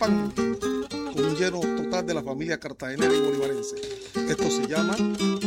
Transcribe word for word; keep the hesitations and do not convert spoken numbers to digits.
pan, con un lleno total de la familia cartagenera y bolivarense. Esto se llama